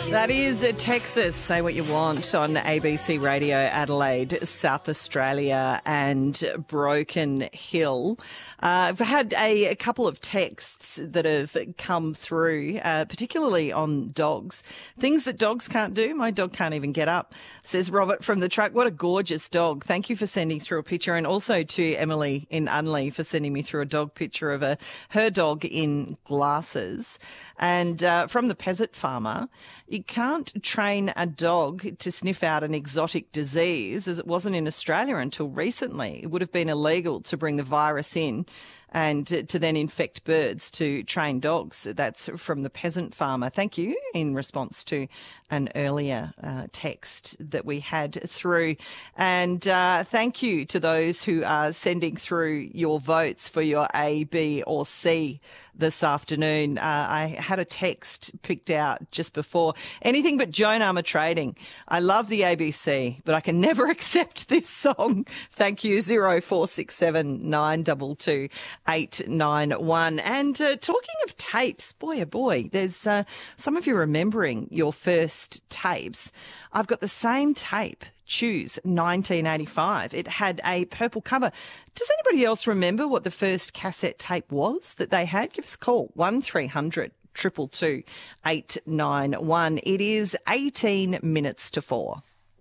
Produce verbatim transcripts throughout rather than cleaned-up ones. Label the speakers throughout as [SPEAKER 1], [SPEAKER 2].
[SPEAKER 1] That is Texas, Say What You Want on A B C Radio Adelaide, South Australia and Broken Hill. Uh, I've had a, a couple of texts that have come through, uh, particularly on dogs. Things that dogs can't do. My dog can't even get up, says Robert from the truck. What a gorgeous dog. Thank you for sending through a picture, and also to Emily in Unley for sending me through a dog picture of a her dog in glasses. And uh, from the peasant farmer, you can't train a dog to sniff out an exotic disease, as it wasn't in Australia until recently. It would have been illegal to bring the virus in and to then infect birds to train dogs. That's from the peasant farmer. Thank you, in response to an earlier uh, text that we had through. And uh, thank you to those who are sending through your votes for your A, B or C this afternoon. Uh, I had a text picked out just before. Anything but Joan Armour Trading. I love the A B C, but I can never accept this song. Thank you. zero four six seven nine two two eight nine one. And uh, talking of tapes, boy, oh boy, there's uh, some of you remembering your first tapes. I've got the same tape. Choose nineteen eighty-five. It had a purple cover. Does anybody else remember what the first cassette tape was that they had? Give us a call, one three hundred two two two eight nine one. It is eighteen minutes to four.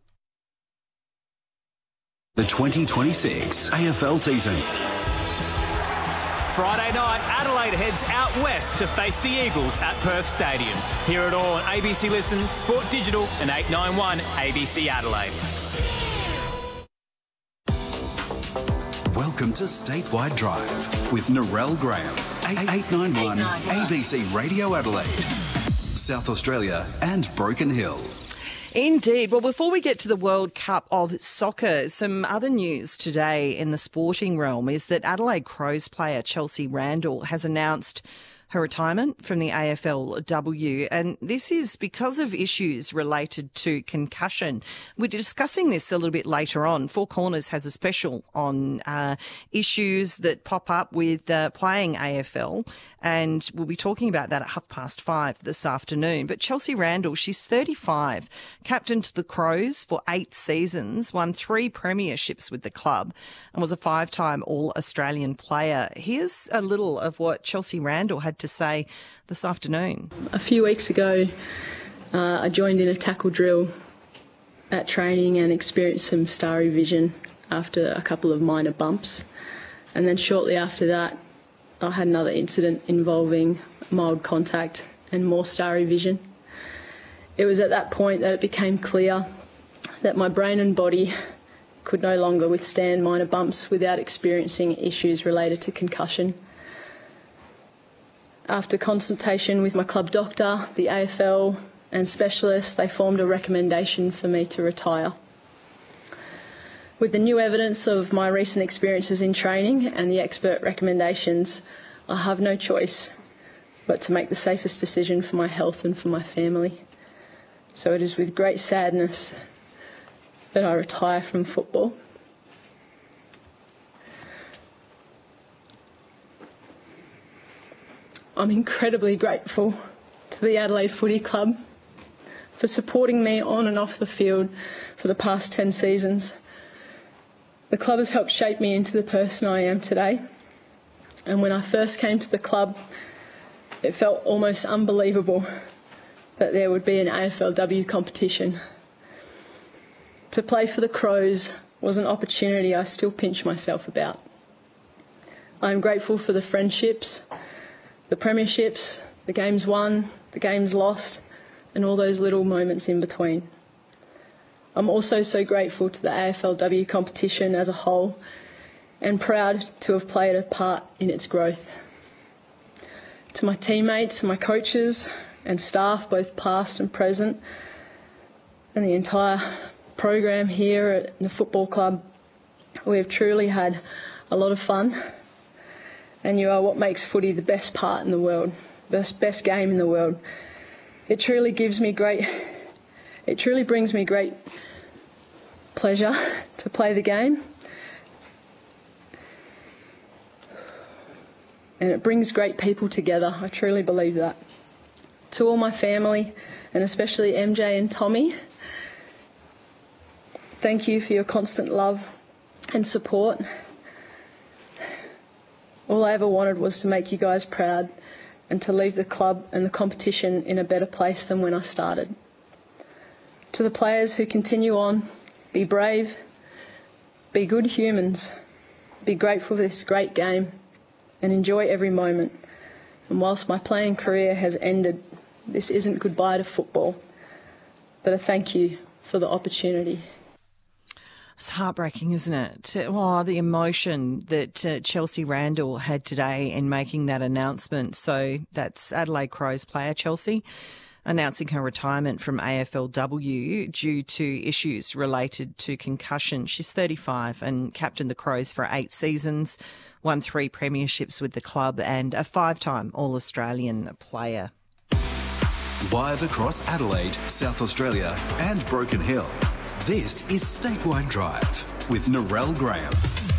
[SPEAKER 2] The twenty twenty-six A F L season.
[SPEAKER 3] Friday night, Adelaide heads out west to face the Eagles at Perth Stadium. Hear it all on A B C Listen, Sport Digital and eight ninety-one A B C Adelaide.
[SPEAKER 2] Welcome to Statewide Drive with Narelle Graham, eight ninety-one A B C Radio Adelaide, South Australia and Broken Hill.
[SPEAKER 1] Indeed. Well, before we get to the World Cup of Soccer, some other news today in the sporting realm is that Adelaide Crows player Chelsea Randall has announced her retirement from the A F L W, and this is because of issues related to concussion. We're discussing this a little bit later on. Four Corners has a special on uh, issues that pop up with uh, playing A F L, and we'll be talking about that at half past five this afternoon. But Chelsea Randall, she's thirty-five, captained the Crows for eight seasons, won three premierships with the club, and was a five-time All-Australian player. Here's a little of what Chelsea Randall had to say this afternoon.
[SPEAKER 4] A few weeks ago, uh, I joined in a tackle drill at training and experienced some starry vision after a couple of minor bumps. And then shortly after that, I had another incident involving mild contact and more starry vision. It was at that point that it became clear that my brain and body could no longer withstand minor bumps without experiencing issues related to concussion. After consultation with my club doctor, the A F L and specialists, they formed a recommendation for me to retire. With the new evidence of my recent experiences in training and the expert recommendations, I have no choice but to make the safest decision for my health and for my family. So it is with great sadness that I retire from football. I'm incredibly grateful to the Adelaide Footy Club for supporting me on and off the field for the past ten seasons. The club has helped shape me into the person I am today. And when I first came to the club, it felt almost unbelievable that there would be an A F L W competition. To play for the Crows was an opportunity I still pinch myself about. I am grateful for the friendships, the premierships, the games won, the games lost, and all those little moments in between. I'm also so grateful to the A F L W competition as a whole and proud to have played a part in its growth. To my teammates, my coaches and staff, both past and present, and the entire program here at the football club, we have truly had a lot of fun. And you are what makes footy the best part in the world, best best game in the world. It truly gives me great, it truly brings me great pleasure to play the game. And it brings great people together, I truly believe that. To all my family and especially M J and Tommy. Thank you for your constant love and support. All I ever wanted was to make you guys proud and to leave the club and the competition in a better place than when I started. To the players who continue on, be brave, be good humans, be grateful for this great game and enjoy every moment. And whilst my playing career has ended, this isn't goodbye to football, but a thank you for the opportunity.
[SPEAKER 1] It's heartbreaking, isn't it? Oh, the emotion that uh, Chelsea Randall had today in making that announcement. So that's Adelaide Crows player Chelsea announcing her retirement from A F L W due to issues related to concussion. She's thirty-five and captained the Crows for eight seasons, won three premierships with the club and a five-time All-Australian player.
[SPEAKER 2] Live across Adelaide, South Australia and Broken Hill. This is Statewide Drive with Narelle Graham.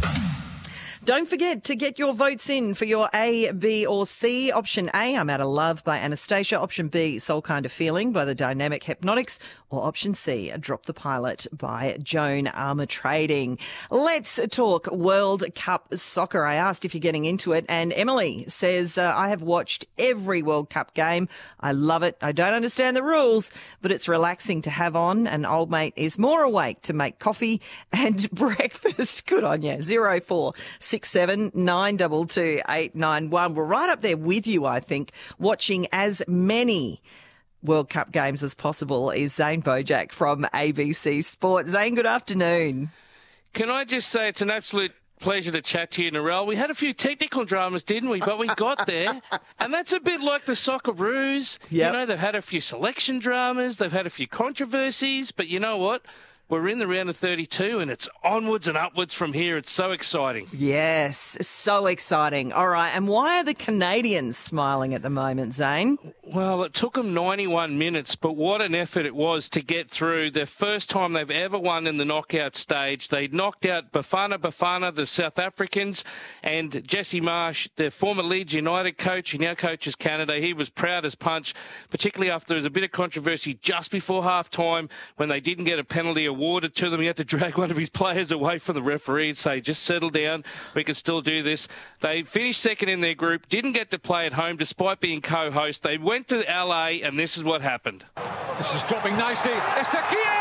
[SPEAKER 1] Don't forget to get your votes in for your A, B or C. Option A, I'm Out of Love by Anastasia. Option B, Soul Kind of Feeling by the Dynamic Hypnotics. Or option C, Drop the Pilot by Joan Armour Trading. Let's talk World Cup soccer. I asked if you're getting into it, and Emily says, uh, I have watched every World Cup game. I love it. I don't understand the rules, but it's relaxing to have on. An old mate is more awake to make coffee and breakfast. Good on you. Zero four six seven nine two two eight nine one. We're right up there with you, I think, watching as many World Cup games as possible is Zane Bojack from A B C Sport. Zane, good afternoon.
[SPEAKER 5] Can I just say it's an absolute pleasure to chat to you, Narelle. We had a few technical dramas, didn't we? But we got there. And that's a bit like the Socceroos. Yep. You know, they've had a few selection dramas. They've had a few controversies. But you know what? We're in the round of thirty-two and it's onwards and upwards from here. It's so exciting.
[SPEAKER 1] Yes, so exciting. All right, and why are the Canadians smiling at the moment, Zane?
[SPEAKER 5] Well, it took them ninety-one minutes, but what an effort it was to get through. The first time they've ever won in the knockout stage. They knocked out Bafana Bafana, the South Africans, and Jesse Marsh, the former Leeds United coach, who now coaches Canada. He was proud as punch, particularly after there was a bit of controversy just before half-time when they didn't get a penalty awarded to them. He had to drag one of his players away from the referee and say, just settle down, we can still do this. They finished second in their group, didn't get to play at home despite being co-host. They went to L A and this is what happened.
[SPEAKER 6] This is dropping nicely. Estaquio!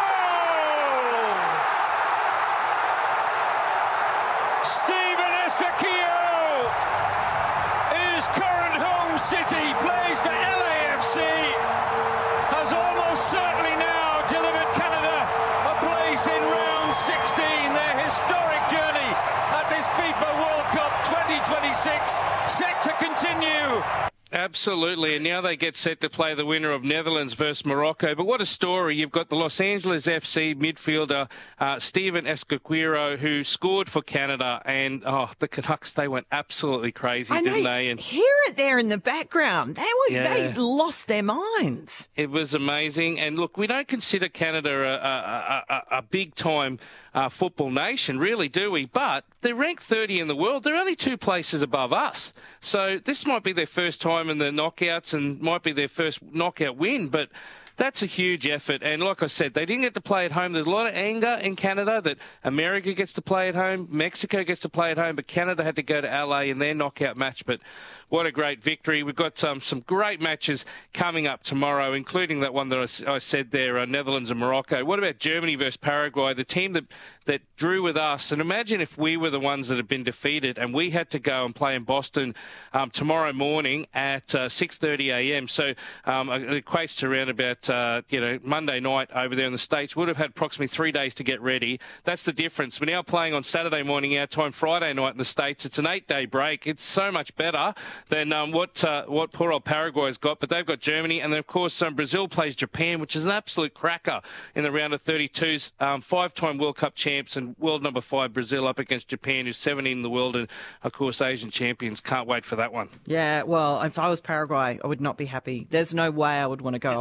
[SPEAKER 6] Stephen Estaquio is current home city, plays for L A F C, has almost certainly now delivered Canada a place in round sixteen. Their historic journey at this FIFA World Cup twenty twenty-six set to continue.
[SPEAKER 5] Absolutely, and now they get set to play the winner of Netherlands versus Morocco. But what a story. You've got the Los Angeles F C midfielder uh, Stephen Estaquio, who scored for Canada, and oh, the Canucks, they went absolutely crazy,
[SPEAKER 1] I know,
[SPEAKER 5] didn't they? And
[SPEAKER 1] hear it there in the background. They were
[SPEAKER 5] Yeah.
[SPEAKER 1] they lost their minds.
[SPEAKER 5] it was amazing. And look, we don't consider Canada a, a, a, a big-time uh, football nation, really, do we? But they're ranked thirty in the world. They're only two places above us. So this might be their first time in the knockouts and might be their first knockout win, but that's a huge effort. And like I said, they didn't get to play at home. There's a lot of anger in Canada that America gets to play at home, Mexico gets to play at home, but Canada had to go to L A in their knockout match. But what a great victory. We've got um, some great matches coming up tomorrow, including that one that I, I said there, uh, Netherlands and Morocco. What about Germany versus Paraguay, the team that, that drew with us? And imagine if we were the ones that had been defeated and we had to go and play in Boston um, tomorrow morning at uh, six thirty a m. So um, it equates to around about uh, you know Monday night over there in the States. Would have had approximately three days to get ready. That's the difference. We're now playing on Saturday morning our time, Friday night in the States. It's an eight-day break. It's so much better than um, what uh, what poor old Paraguay's got. But they've got Germany, and then of course um, Brazil plays Japan, which is an absolute cracker in the round of thirty-twos. Um, five-time World Cup champs and world number five Brazil up against Japan, who's seventeen in the world, and of course Asian champions. Can't wait for that one.
[SPEAKER 1] Yeah, well, if I was Paraguay, I would not be happy. There's no way I would want to go up against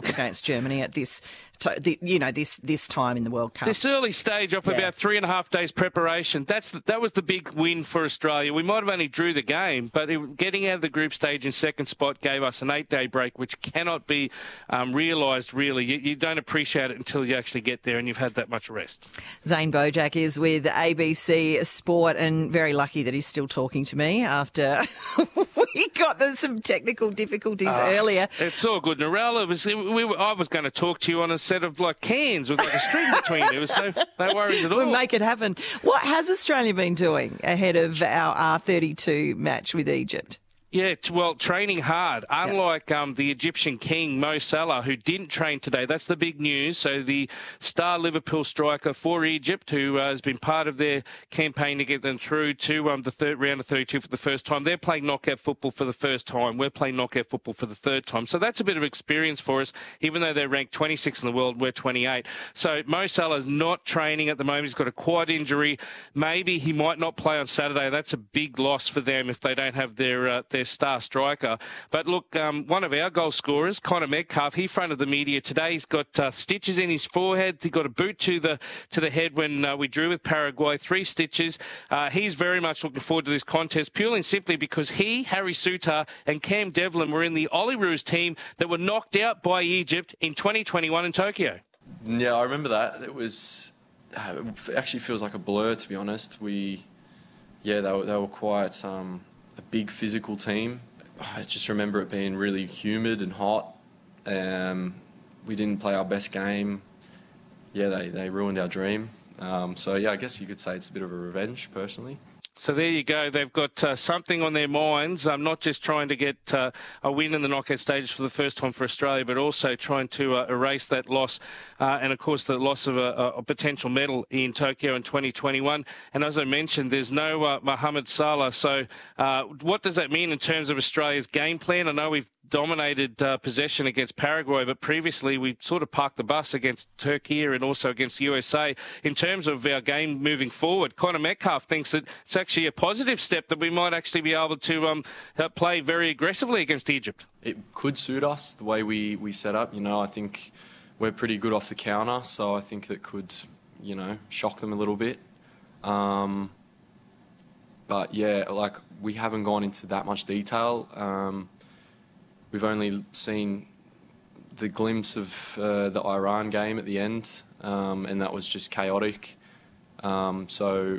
[SPEAKER 1] Germany at this, to, the, you know, this this time in the World Cup.
[SPEAKER 5] This early stage off
[SPEAKER 1] Yeah.
[SPEAKER 5] about three and a half days preparation, that's the, that was the big win for Australia. We might have only drew the game, but it, getting out of the group stage in second spot gave us an eight-day break, which cannot be um, realised, really. You, you don't appreciate it until you actually get there and you've had that much rest.
[SPEAKER 1] Zane Bojack is with A B C Sport, and very lucky that he's still talking to me after we got the, some technical difficulties
[SPEAKER 5] Oh,
[SPEAKER 1] earlier.
[SPEAKER 5] It's, it's all good. Narelle, it was, we were, I was going to talk to you on a set of like cans with like a string between you. There was no, no worries at all.
[SPEAKER 1] We'll make it happen. What has Australia been doing ahead of our R thirty-two match with Egypt?
[SPEAKER 5] Yeah, t- well, training hard. Unlike um, the Egyptian king, Mo Salah, who didn't train today. That's the big news. So the star Liverpool striker for Egypt, who uh, has been part of their campaign to get them through to um, the third round of thirty-two for the first time. They're playing knockout football for the first time. We're playing knockout football for the third time. So that's a bit of experience for us, even though they're ranked twenty-sixth in the world, we're twenty-eight. So Mo Salah's not training at the moment. He's got a quad injury. Maybe he might not play on Saturday. That's a big loss for them if they don't have their uh, their star striker. But look, um, one of our goal scorers, Connor Metcalfe, he fronted the media today. He's got uh, stitches in his forehead. He got a boot to the to the head when uh, we drew with Paraguay, three stitches. Uh, he's very much looking forward to this contest, purely and simply because he, Harry Souttar, and Cam Devlin were in the Olyroos team that were knocked out by Egypt in twenty twenty-one in Tokyo.
[SPEAKER 7] Yeah, I remember that. It was uh, it actually feels like a blur, to be honest. We, yeah, they were, they were quite um, a big physical team. I just remember it being really humid and hot. Um, we didn't play our best game. Yeah, they, they ruined our dream. Um, so, yeah, I guess you could say it's a bit of a revenge, personally.
[SPEAKER 5] So there you go. They've got uh, something on their minds, um, not just trying to get uh, a win in the knockout stages for the first time for Australia, but also trying to uh, erase that loss uh, and, of course, the loss of a, a potential medal in Tokyo in twenty twenty-one. And as I mentioned, there's no uh, Mohamed Salah. So uh, what does that mean in terms of Australia's game plan? I know we've dominated uh, possession against Paraguay, but previously we sort of parked the bus against Turkey and also against the U S A. In terms of our game moving forward, Connor Metcalfe thinks that it's actually a positive step that we might actually be able to um, play very aggressively against Egypt.
[SPEAKER 7] It could suit us, the way we, we set up. You know, I think we're pretty good off the counter, so I think that could, you know, shock them a little bit. Um, but, yeah, like, we haven't gone into that much detail. Um, We've only seen the glimpse of uh, the Iran game at the end, um, and that was just chaotic. Um, so,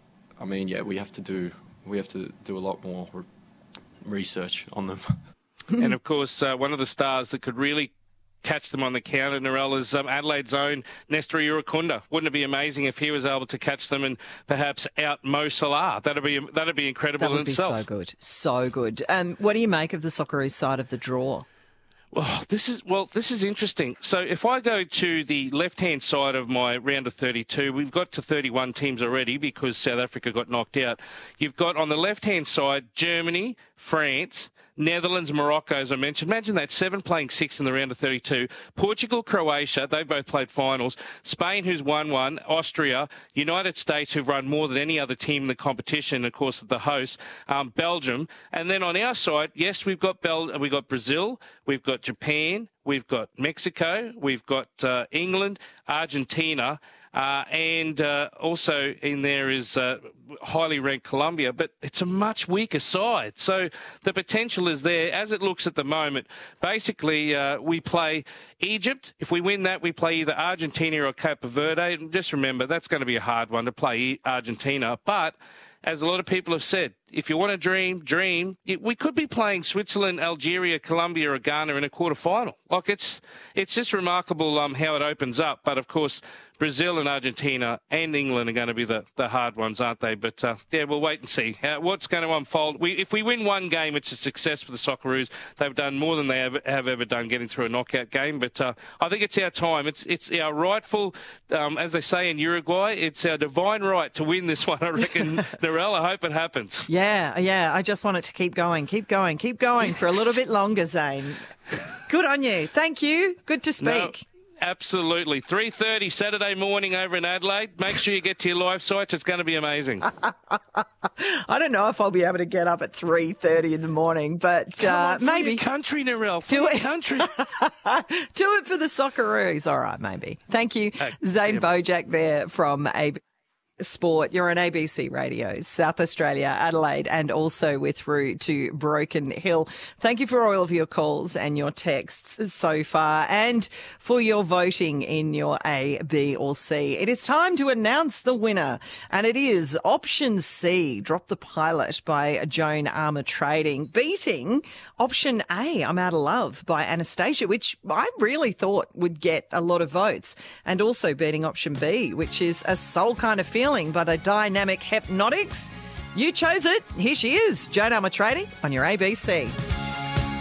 [SPEAKER 7] I mean, yeah, we have to do we have to do a lot more re- research on them.
[SPEAKER 5] And of course, uh, one of the stars that could really catch them on the counter, Narelle, is um, Adelaide's own Nestor Irakunda. Wouldn't it be amazing if he was able to catch them and perhaps out Mo Salah? That'd be that'd be incredible
[SPEAKER 1] That would
[SPEAKER 5] in
[SPEAKER 1] be
[SPEAKER 5] itself.
[SPEAKER 1] so good, so good. Um, what do you make of the Socceroos side of the draw?
[SPEAKER 5] Well, this is well, this is interesting. So if I go to the left-hand side of my round of thirty-two, we've got to thirty-one teams already because South Africa got knocked out. You've got on the left-hand side Germany, France, Netherlands, Morocco, as I mentioned. Imagine that, seven playing six in the round of thirty-two. Portugal, Croatia, they both played finals. Spain, who's won one. Austria, United States, who've run more than any other team in the competition, of course, the hosts. Um, Belgium. And then on our side, yes, we've got Bel- we've got Brazil, we've got Japan, we've got Mexico, we've got uh, England, Argentina, Uh, and uh, also in there is uh, highly ranked Colombia, but it's a much weaker side. So the potential is there as it looks at the moment. Basically, uh, we play Egypt. If we win that, we play either Argentina or Cape Verde. And just remember, that's going to be a hard one to play Argentina. But as a lot of people have said, if you want to dream, dream. We could be playing Switzerland, Algeria, Colombia or Ghana in a quarter-final. Like, it's it's just remarkable um, how it opens up. But, of course, Brazil and Argentina and England are going to be the, the hard ones, aren't they? But, uh, yeah, we'll wait and see uh, what's going to unfold. We, if we win one game, it's a success for the Socceroos. They've done more than they have, have ever done getting through a knockout game. But uh, I think it's our time. It's it's our rightful, um, as they say in Uruguay, it's our divine right to win this one, I reckon. Narelle, I hope it happens.
[SPEAKER 1] Yeah, yeah. I just want it to keep going, keep going, keep going for a little bit longer, Zane. Good on you. Thank you. Good to speak.
[SPEAKER 5] No. absolutely. three thirty Saturday morning over in Adelaide. Make sure you get to your live sites. It's going to be amazing.
[SPEAKER 1] I don't know if I'll be able to get up at three thirty in the morning, but
[SPEAKER 5] Come
[SPEAKER 1] uh,
[SPEAKER 5] on, for
[SPEAKER 1] maybe.
[SPEAKER 5] your country, Narelle. For
[SPEAKER 1] Do
[SPEAKER 5] your
[SPEAKER 1] it.
[SPEAKER 5] country.
[SPEAKER 1] Do it for the Socceroos. All right, maybe. Thank you,
[SPEAKER 5] Hey,
[SPEAKER 1] Zane
[SPEAKER 5] see you.
[SPEAKER 1] Bojack there from A B C Sport. You're on A B C Radio, South Australia, Adelaide, and also we're through to Broken Hill. Thank you for all of your calls and your texts so far and for your voting in your A, B or C. It is time to announce the winner, and it is option C, Drop the Pilot by Joan Armour Trading, beating option A, I'm Out of Love by Anastasia, which I really thought would get a lot of votes, and also beating option B, which is A Soul Kind of Feeling by the Dynamic Hypnotics. You chose it. Here she is, Joan Armour Trading on your A B C.